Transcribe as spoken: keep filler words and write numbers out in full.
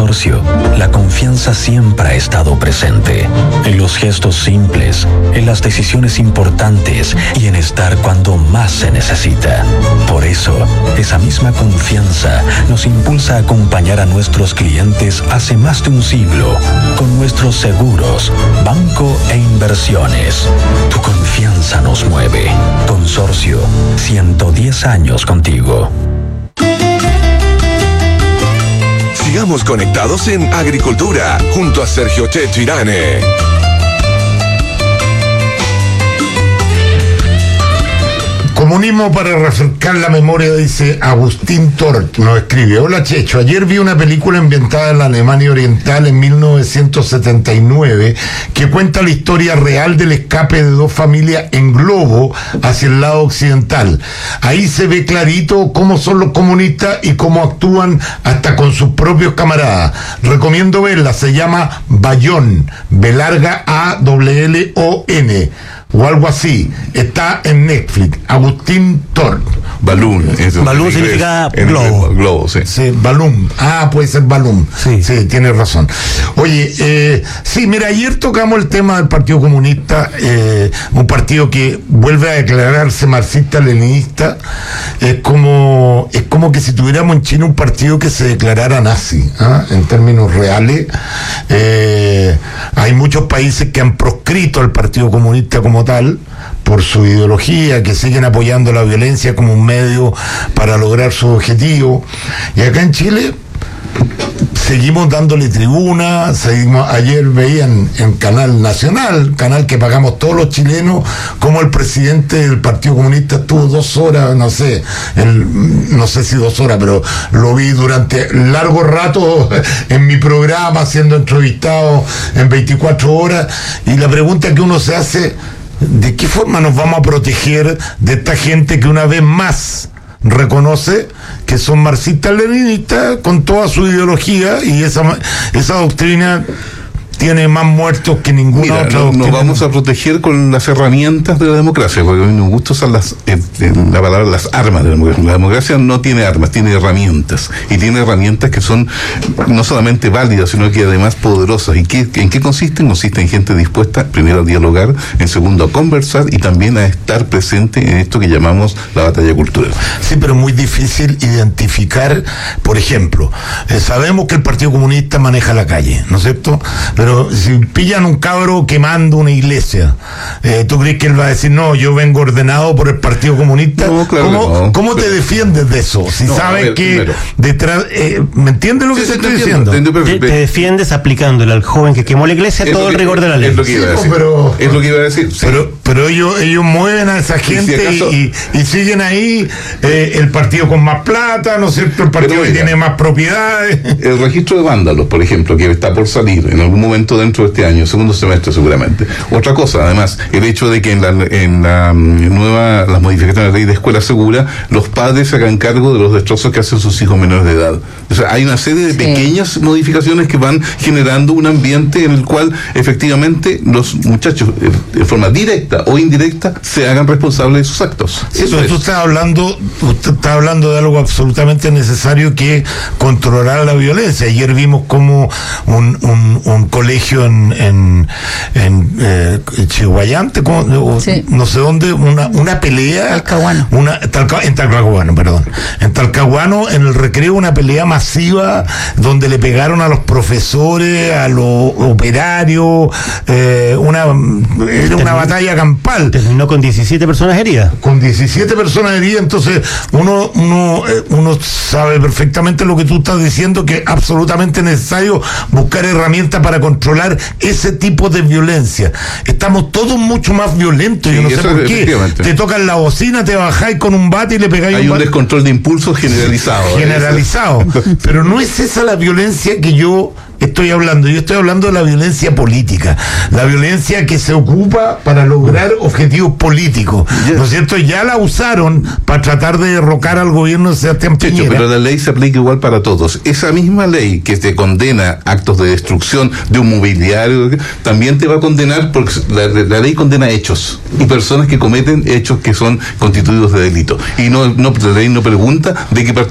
Consorcio, la confianza siempre ha estado presente. En los gestos simples, en las decisiones importantes y en estar cuando más se necesita. Por eso, esa misma confianza nos impulsa a acompañar a nuestros clientes hace más de un siglo con nuestros seguros, banco e inversiones. Tu confianza nos mueve. Consorcio, ciento diez años contigo. Sigamos conectados en Agricultura, junto a Sergio Chetirane. Comunismo para refrescar la memoria, dice Agustín Tort, nos escribe: hola Checho, ayer vi una película ambientada en la Alemania Oriental en mil novecientos setenta y nueve que cuenta la historia real del escape de dos familias en globo hacia el lado occidental. Ahí se ve clarito cómo son los comunistas y cómo actúan hasta con sus propios camaradas. Recomiendo verla, se llama Bayón, B larga A L L O N o algo así. Está en Netflix. Agustín Tort. Balloon. Balloon significa globo. Globo, sí. Sí, balloon. Ah, puede ser balloon. Sí, sí, tienes razón. Oye, eh, sí, mira, ayer tocamos el tema del Partido Comunista, eh, un partido que vuelve a declararse marxista-leninista. Es como, es como que si tuviéramos en China un partido que se declarara nazi, ¿eh? En términos reales. Eh, hay muchos países que han proscrito al Partido Comunista como tal por su ideología, que siguen apoyando la violencia como un medio para lograr su objetivo. Y acá en Chile seguimos dándole tribuna. Seguimos, ayer veían en Canal Nacional, canal que pagamos todos los chilenos, como el presidente del Partido Comunista estuvo dos horas, no sé, el, no sé si dos horas, pero lo vi durante largo rato en mi programa, siendo entrevistado en veinticuatro horas, y la pregunta que uno se hace: ¿de qué forma nos vamos a proteger de esta gente que una vez más reconoce que son marxistas-leninistas con toda su ideología, y esa, esa doctrina tiene más muertos que ninguna Mira, otra no, doctrina? Nos vamos a proteger con las herramientas de la democracia, porque a mí me gusta usar las, eh, la palabra las armas de la democracia. La democracia no tiene armas, tiene herramientas, y tiene herramientas que son no solamente válidas, sino que además poderosas. ¿Y qué, en qué consisten? Consiste en gente dispuesta, primero, a dialogar, en segundo, a conversar, y también a estar presente en esto que llamamos la batalla cultural. Sí, pero muy difícil identificar. Por ejemplo, eh, sabemos que el Partido Comunista maneja la calle, ¿no es cierto? Pero si pillan un cabro quemando una iglesia, eh, ¿tú crees que él va a decir, no, yo vengo ordenado por el Partido Comunista? No, claro ¿Cómo, no. ¿cómo te pero, defiendes de eso? Si no, sabes ver, que primero. detrás... Eh, ¿Me entiendes lo que Sí, te sí, estoy te diciendo? entiendo. Te, te defiendes aplicándole al joven que quemó la iglesia todo el que, rigor de la ley. Es lo que iba a decir. Sí, pero, es lo que iba a decir. Sí. Pero, pero ellos, ellos mueven a esa gente, si acaso, y, y siguen ahí, eh, el partido con más plata, ¿no es cierto? El partido que tiene más propiedades. El registro de vándalos, por ejemplo, que está por salir en algún momento dentro de este año, segundo semestre seguramente. Otra cosa, además, el hecho de que en la, en la nueva, las modificaciones de la ley de escuela segura, los padres se hagan cargo de los destrozos que hacen sus hijos menores de edad. O sea, hay una serie de Sí. pequeñas modificaciones que van generando un ambiente en el cual efectivamente los muchachos, eh, de forma directa o indirecta, se hagan responsables de sus actos. Sí, Eso pero es. tú estás hablando, usted está hablando de algo absolutamente necesario, que es controlar la violencia. Ayer vimos como un, un, un colegio en, en, en eh, Chihuayante, como, Sí. no sé dónde, una, una pelea. Talcahuano. Una, Talca, en Talcahuano, perdón. En Talcahuano, en el recreo, una pelea masiva donde le pegaron a los profesores, a los operarios, eh, una, era una batalla campal. Terminó con diecisiete personas heridas. Con diecisiete personas heridas. Entonces uno uno eh, uno sabe perfectamente lo que tú estás diciendo, que es absolutamente necesario buscar herramientas para controlar ese tipo de violencia. Estamos todos mucho más violentos. Sí, yo no sé eso por es, qué. efectivamente. Te tocan la bocina, te bajáis con un bate y le pegáis Hay un un bate. descontrol de impulsos generalizado. Generalizado. Pero no es esa la violencia que yo estoy hablando. Yo estoy hablando de la violencia política, la violencia que se ocupa para lograr objetivos políticos, ¿no es cierto? Ya la usaron para tratar de derrocar al gobierno de Sebastián Checho, Piñera. pero la ley se aplica igual para todos. Esa misma ley que te condena actos de destrucción de un mobiliario, también te va a condenar, porque la, la ley condena hechos y personas que cometen hechos que son constituidos de delito. Y no, no la ley no pregunta de qué